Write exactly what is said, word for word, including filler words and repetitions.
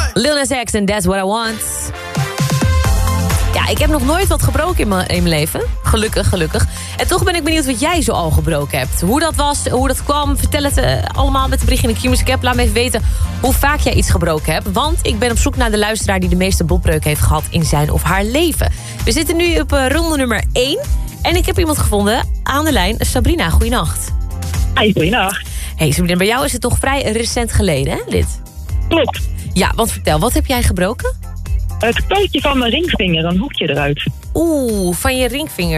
Lil Nas X en That's What I Want. Ja, ik heb nog nooit wat gebroken in mijn, in mijn leven. Gelukkig, gelukkig. En toch ben ik benieuwd wat jij zo al gebroken hebt. Hoe dat was, hoe dat kwam. Vertel het uh, allemaal met de bericht in de Q-Music app. Laat me even weten hoe vaak jij iets gebroken hebt. Want ik ben op zoek naar de luisteraar die de meeste botbreuken heeft gehad in zijn of haar leven. We zitten nu op uh, ronde nummer één. En ik heb iemand gevonden aan de lijn. Sabrina, goeienacht. Hi, goeienacht. Hey Sabrina, bij jou is het toch vrij recent geleden, hè, dit? Klopt. Ja, want vertel, wat heb jij gebroken? Het pootje van mijn ringvinger, een hoekje eruit. Oeh, van je ringvinger.